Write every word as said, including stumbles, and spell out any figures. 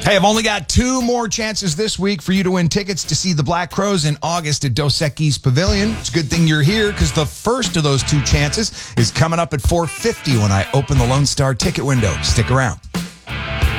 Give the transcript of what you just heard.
Hey, I've only got two more chances this week for you to win tickets to see the Black Crowes in August at Dos Equis Pavilion. It's a good thing you're here because the first of those two chances is coming up at four fifty when I open the Lone Star ticket window. Stick around.